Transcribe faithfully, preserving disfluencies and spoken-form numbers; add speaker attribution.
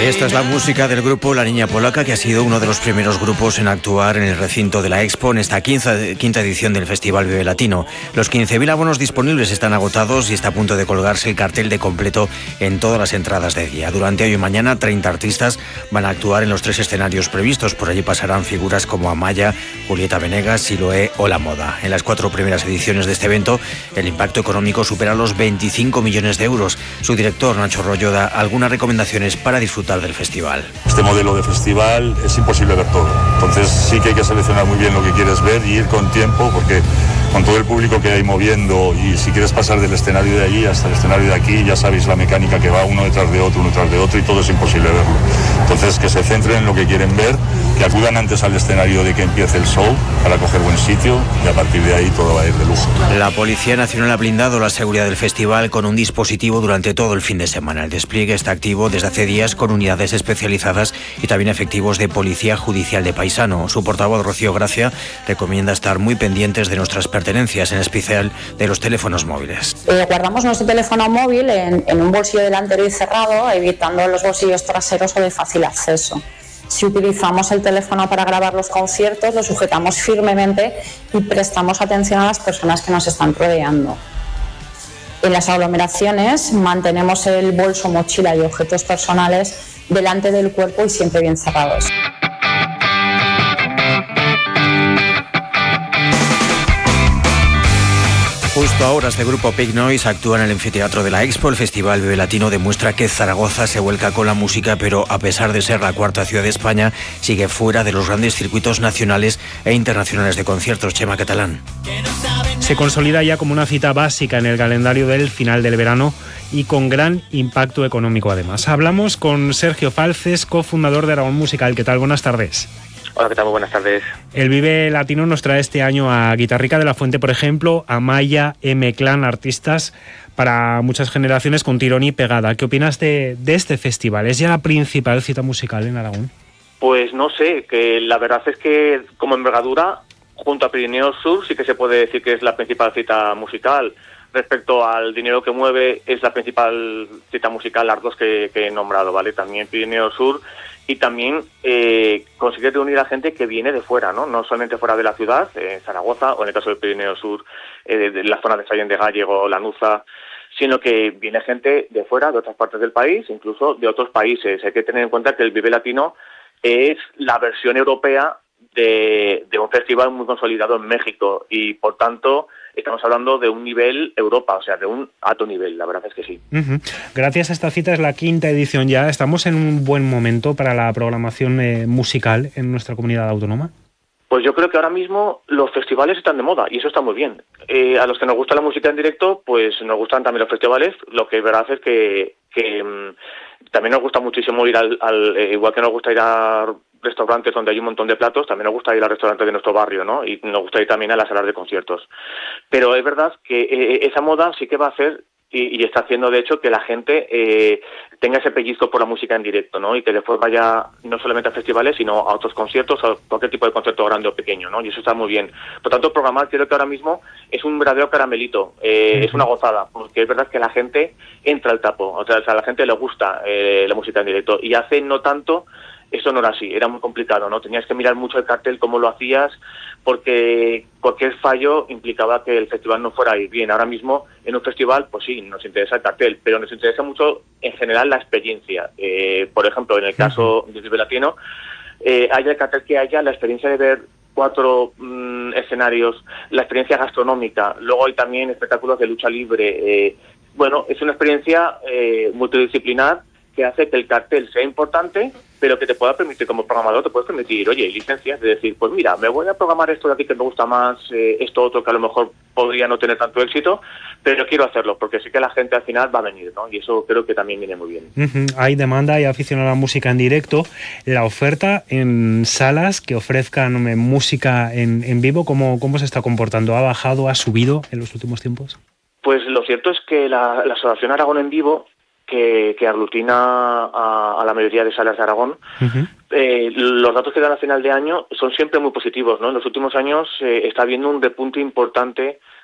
Speaker 1: Esta es la música del grupo La Niña Polaca, que ha sido uno de los primeros grupos en actuar en el recinto de la Expo en esta quinta, quinta edición del Festival Vive Latino. Los quince mil abonos disponibles están agotados y está a punto de colgarse el cartel de completo en todas las entradas de día. Durante hoy y mañana, treinta artistas van a actuar en los tres escenarios previstos. Por allí pasarán figuras como Amaya, Julieta Venegas, Siloé o La Moda. En las cuatro primeras ediciones de este evento, el impacto económico supera los veinticinco millones de euros. Su director, Nacho Rollo, da algunas recomendaciones para disfrutar del festival.
Speaker 2: Este modelo de festival es imposible ver todo, entonces sí que hay que seleccionar muy bien lo que quieres ver y ir con tiempo, porque con todo el público que hay moviendo, y si quieres pasar del escenario de allí hasta el escenario de aquí, ya sabéis la mecánica que va uno detrás de otro, uno detrás de otro, y todo es imposible verlo. Entonces que se centren en lo que quieren ver, que acudan antes al escenario de que empiece el show para coger buen sitio, y a partir de ahí todo va a ir de lujo.
Speaker 1: La Policía Nacional ha blindado la seguridad del festival con un dispositivo durante todo el fin de semana. El despliegue está activo desde hace días con unidades especializadas y también efectivos de Policía Judicial de Paisano. Su portavoz, Rocío Gracia, recomienda estar muy pendientes de nuestras pertenencias, en especial de los teléfonos móviles.
Speaker 3: Eh, guardamos nuestro teléfono móvil en, en un bolsillo delantero y cerrado, evitando los bolsillos traseros o de fácil acceso. Si utilizamos el teléfono para grabar los conciertos, lo sujetamos firmemente y prestamos atención a las personas que nos están rodeando. En las aglomeraciones mantenemos el bolso, mochila y objetos personales delante del cuerpo y siempre bien cerrados.
Speaker 1: Justo ahora este grupo Pig Noise actúa en el anfiteatro de la Expo. El Festival Vive Latino demuestra que Zaragoza se vuelca con la música, pero a pesar de ser la cuarta ciudad de España, sigue fuera de los grandes circuitos nacionales e internacionales de conciertos. Chema Catalán.
Speaker 4: Se consolida ya como una cita básica en el calendario del final del verano y con gran impacto económico además. Hablamos con Sergio Falces, cofundador de Aragón Musical. ¿Qué tal? Buenas tardes.
Speaker 5: Hola, ¿qué tal? Muy buenas tardes.
Speaker 4: El Vive Latino nos trae este año a Guitarrica de la Fuente, por ejemplo, a Amaya, M-Clan, artistas para muchas generaciones con tirón y pegada. ¿Qué opinas de, de este festival? ¿Es ya la principal cita musical en Aragón?
Speaker 5: Pues no sé, que la verdad es que como envergadura, junto a Pirineos Sur, sí que se puede decir que es la principal cita musical. Respecto al dinero que mueve, es la principal cita musical, las dos que, que he nombrado, ¿vale? También Pirineos Sur, y también eh, consigue reunir a gente que viene de fuera, ¿no? No solamente fuera de la ciudad, en eh, Zaragoza, o en el caso del Pirineo Sur, eh, de, de la zona de Sallén de Gállego, Lanuza, sino que viene gente de fuera, de otras partes del país, incluso de otros países. Hay que tener en cuenta que el Vive Latino es la versión europea de, de un festival muy consolidado en México, y por tanto estamos hablando de un nivel Europa, o sea, de un alto nivel, la verdad es que sí.
Speaker 4: Uh-huh. Gracias a esta cita, es la quinta edición ya. ¿Estamos en un buen momento para la programación eh, musical en nuestra comunidad autónoma?
Speaker 5: Pues yo creo que ahora mismo los festivales están de moda y eso está muy bien. Eh, a los que nos gusta la música en directo, pues nos gustan también los festivales. Lo que es verdad es que, que um, también nos gusta muchísimo ir al, al eh, igual que nos gusta ir a restaurantes donde hay un montón de platos, también nos gusta ir a restaurantes de nuestro barrio, ¿no? Y nos gusta ir también a las salas de conciertos. Pero es verdad que eh, esa moda sí que va a hacer y, y está haciendo, de hecho, que la gente eh, tenga ese pellizco por la música en directo, ¿no? Y que después vaya no solamente a festivales, sino a otros conciertos, a cualquier tipo de concierto grande o pequeño, ¿no? Y eso está muy bien. Por tanto, programar creo que ahora mismo es un verdadero caramelito, eh, es una gozada, porque es verdad que la gente entra al tapo, o sea, a la gente le gusta eh, la música en directo, y hace no tanto eso no era así, era muy complicado, ¿no? Tenías que mirar mucho el cartel, cómo lo hacías, porque cualquier fallo implicaba que el festival no fuera a ir bien. Ahora mismo, en un festival, pues sí, nos interesa el cartel, pero nos interesa mucho, en general, la experiencia. Eh, por ejemplo, en el caso del Vive Latino, eh, haya el cartel que haya, la experiencia de ver cuatro mmm, escenarios, la experiencia gastronómica, luego hay también espectáculos de lucha libre. Eh, bueno, es una experiencia eh, multidisciplinar que hace que el cartel sea importante, pero que te pueda permitir, como programador, te puedes permitir, oye, licencias, de decir, pues mira, me voy a programar esto de aquí que me gusta más, eh, esto otro que a lo mejor podría no tener tanto éxito, pero quiero hacerlo, porque sí que la gente al final va a venir, ¿no? Y eso creo que también viene muy bien.
Speaker 4: Uh-huh. Hay demanda, hay afición a la música en directo. La oferta en salas que ofrezcan música en, en vivo, ¿cómo, ¿cómo se está comportando? ¿Ha bajado, ha subido en los últimos tiempos?
Speaker 5: Pues lo cierto es que la, la Asociación Aragón en Vivo, que, que aglutina a, a la mayoría de salas de Aragón, uh-huh. eh, los datos que dan a final de año son siempre muy positivos, ¿no? En los últimos años eh, está habiendo un repunte importante